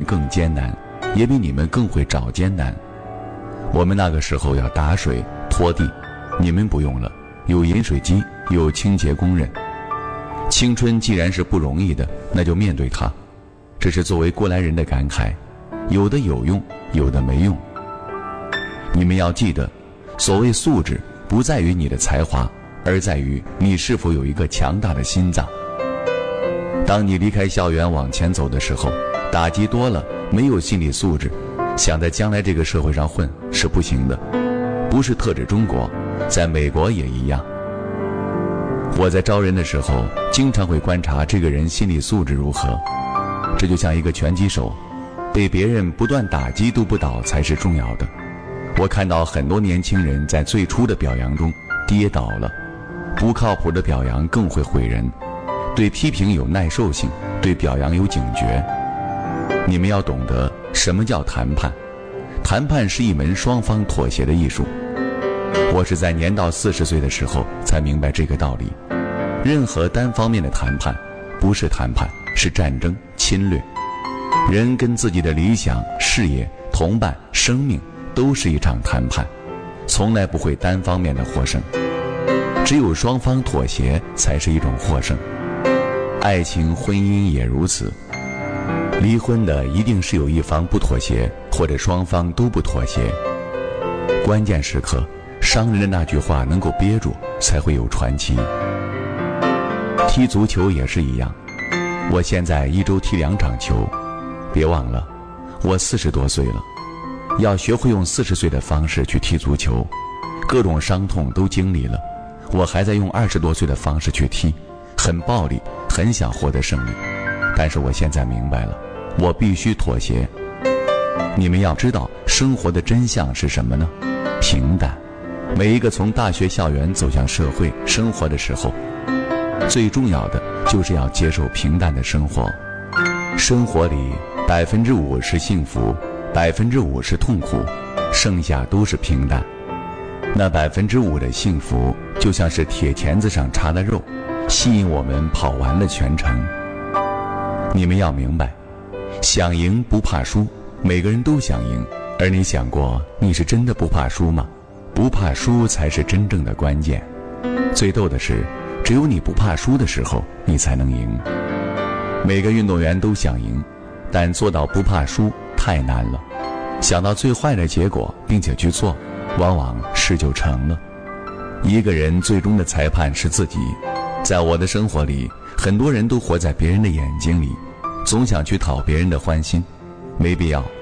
更艰难，也比你们更会找艰难。我们那个时候要打水拖地，你们不用了，有饮水机，有清洁工人。青春既然是不容易的，那就面对它。这是作为过来人的感慨，有的有用，有的没用。你们要记得，所谓素质不在于你的才华，而在于你是否有一个强大的心脏。当你离开校园往前走的时候，打击多了，没有心理素质，想在将来这个社会上混是不行的。不是特指中国，在美国也一样。我在招人的时候，经常会观察这个人心理素质如何。这就像一个拳击手，被别人不断打击都不倒才是重要的。我看到很多年轻人在最初的表扬中跌倒了，不靠谱的表扬更会毁人。对批评有耐受性，对表扬有警觉。你们要懂得什么叫谈判，谈判是一门双方妥协的艺术。我是在年到40岁的时候才明白这个道理。任何单方面的谈判不是谈判，是战争侵略。人跟自己的理想、事业、同伴、生命都是一场谈判，从来不会单方面的获胜。只有双方妥协才是一种获胜。爱情婚姻也如此，离婚的一定是有一方不妥协，或者双方都不妥协。关键时刻伤人的那句话能够憋住，才会有传奇。踢足球也是一样，我现在一周踢2场球。别忘了，我40多岁了，要学会用40岁的方式去踢足球。各种伤痛都经历了，我还在用20多岁的方式去踢，很暴力，很想获得胜利。但是我现在明白了，我必须妥协。你们要知道生活的真相是什么呢？平淡。每一个从大学校园走向社会生活的时候，最重要的就是要接受平淡的生活。生活里5%是幸福，5%是痛苦，剩下都是平淡。那5%的幸福就像是铁钳子上插的肉，吸引我们跑完了全程。你们要明白，想赢不怕输，每个人都想赢。而你想过你是真的不怕输吗？不怕输才是真正的关键。最逗的是，只有你不怕输的时候，你才能赢。每个运动员都想赢，但做到不怕输太难了。想到最坏的结果并且去做，往往事就成了。一个人最终的裁判是自己。在我的生活里，很多人都活在别人的眼睛里，总想去讨别人的欢心，没必要。